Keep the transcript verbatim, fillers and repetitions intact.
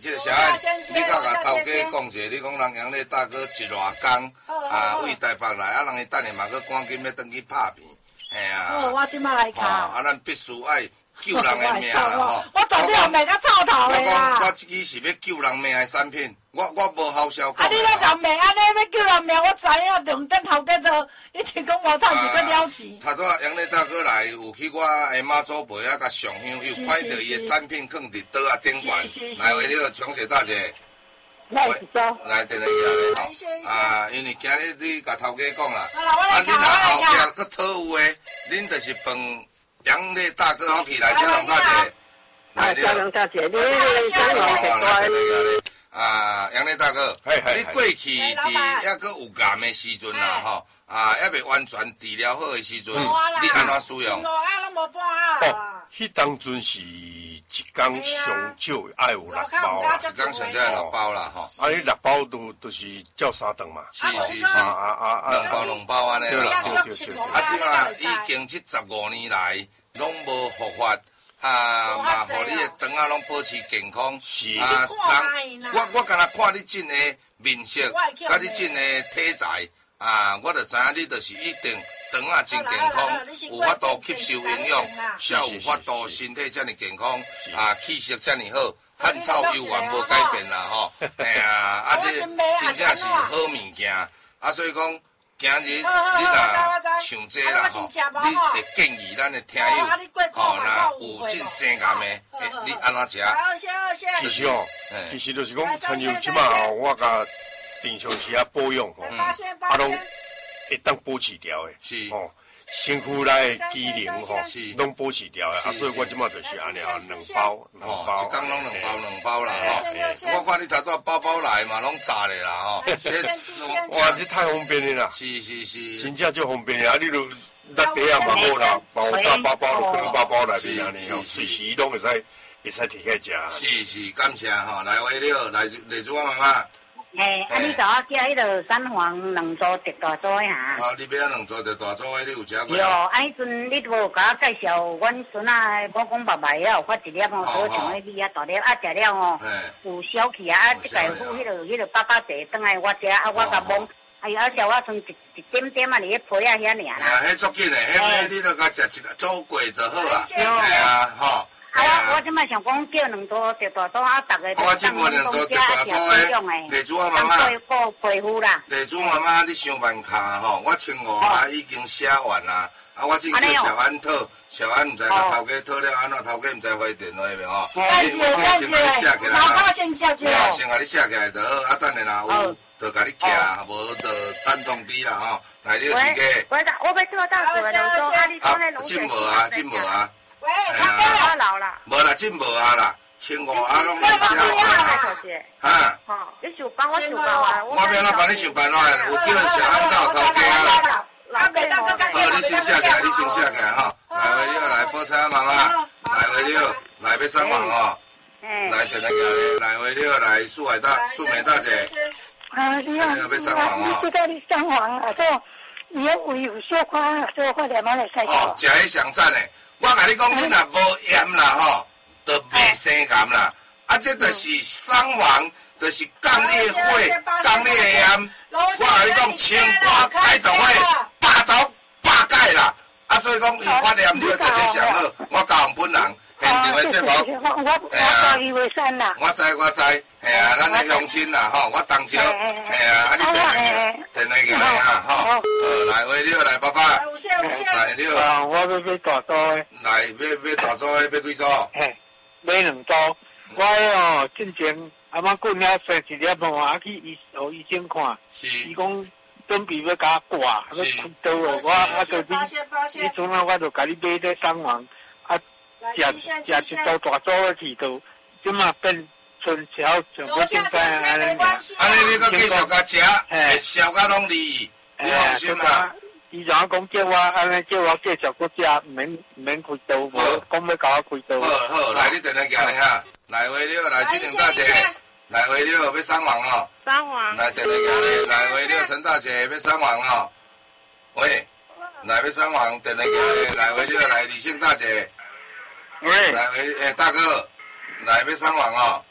这个小安，你甲甲头家讲者，你讲人杨丽大哥一偌工啊，为台北来，啊，人伊等下嘛，佮赶紧要转去拍片，嘿啊。 好，我即摆来卡。 啊，咱必须爱救人的命啦吼。 我昨天又命甲臭头的啦。 我讲，我这支是要救人命的产品，我我无好笑讲。啊， 你咧讲命安尼要救人命，我知影，重点头家都一直讲无趁钱，佮了钱。 头拄啊，杨丽大哥来有去我的妈祖辈啊，甲上香，又看到伊的产品放伫桌啊顶悬，来为了强势大姐。 来一招， 来电来个吼，啊，因为今日你甲头家讲啦， 啊， 你若后壁佫讨有诶，恁就是饭杨丽大哥好起来，小龙大姐， 来小龙大姐，你你小龙大姐， 啊，杨丽大哥，你过去伫抑佫有癌诶时阵啦吼，啊，抑未完全治疗好诶时阵，你安怎使用？ 哦， 迄当阵是。一工上少爱有六包啦， 一工上少爱六包啦吼。 啊，你六包都都是照三顿嘛。 是是是。 啊啊啊！ 两包两包安尼啦。 对对对。啊，即马已经这十五年来，拢无复发，啊嘛，互你的肠啊拢保持健康。 是。 啊，人我我敢若看你真的面色，甲你真的体材，啊，我就知影你就是一定。肠啊真健康，有法度吸收营养，才有法度身体遮尔健康，啊气色遮尔好，汗臭油完无改变啦吼。哎呀，啊这真正是好物件，啊所以讲今日你若像这啦吼，你会建议咱的听友，吼若有进生癌的，你安怎食？ 其实哦，其实就是讲，亲像即马我甲平常时啊保养吼，啊拢。会当保持掉的， 是吼，身躯内的机能吼，拢保持掉的，啊，所以我即马就是安尼啊，两包，两包， 一工拢两包两包啦吼。我看你头拄包包来嘛，拢炸咧啦吼。 哇，这太方便了啦！ 是是是， 真正就方便了啊！你都咱底下嘛好啦，包炸包包就放包包内底安尼吼，随时拢会使会使摕起来食。是是，感谢吼，来为了来来祝我妈妈。 嘿，啊！你甲我寄迄个三黄两组特大组的哈。 哦，你要两组特大组的，你有食过？ 有，啊！迄阵你无甲我介绍，阮孙啊，我讲爸爸也有发一粒哦，好像迄米啊大粒，啊食了吼，有消气啊，啊！即个副迄个迄个爸爸坐转来我食，啊我甲摸，哎呀，小我剩一一点点啊，伫迄皮啊遐尔啦。 啊，迄足紧的，迄你著甲食一做过就好啦。对啊，吼。 啊，我我即摆想讲叫两组特大组啊，逐个我即卖两组特大组的，地主啊妈妈， 过皮肤啦。 地主妈妈，你上万卡吼，我千五啊已经写完啦。啊，我正叫小安讨，小安毋知甲头家讨了安怎，头家毋知回电话未吼？ 感谢感谢，老高先叫叫。 先甲你写起来就好，啊等下若有，就甲你寄，无就等通知啦吼。来，你个时间。 我我要做到做两组，啊，你讲迄拢。真无啊，真无啊。 喂，他老了。 无啦，真无啊啦，千五啊，拢来写。哈。 哦，你想帮我想办法。 我要哪帮你想办法？有叫小安到头家啦。好，你先写起来，你先写起来哈。来为了来报菜妈妈，来为了来要上网哦。来等下个来为了来苏海大苏梅大姐。 啊，你好。 要上网哦。 知道你上网啊，说你要胃有小块，所以我连忙来采购。 哦，食迄上赞诶。我甲你讲，你若无盐啦吼，就袂生癌啦。啊，这就是双黄，就是降裂火、降裂盐。我甲你讲，清肝解毒火，百毒百解啦。啊，所以讲有发炎，你要做这上好。我教本人现场的节目， 哎呀， 我知我知，系啊，咱的乡亲啦吼，我当招，系啊，啊你电话电话过来哈，吼，好，来为了来爸爸，来了， 啊，我要买大组的， 来买买大组的，买几组？ 嘿，买两组。我哦，进前阿妈过遐生一粒毛，啊去医互医生看，伊讲准备要甲我挂，要开刀哦，我啊就你，你阵啊我就甲你买这双黄，啊食食一组大组的去到，即马变春潮全部变晒安尼。 安尼你搁继续甲食，会烧甲拢离，你放心啦。 伊然后讲叫我安尼叫我继续搁食，免免开刀，无讲要甲我开刀。 好好，来你电话行咧哈，来为了来金玲大姐，来为了要上网哦。 上网。 来电话行咧，来为了陈大姐要上网哦。喂，来要上网，电话行咧，来为了来李姓大姐。 喂。 来为诶大哥，来要上网哦。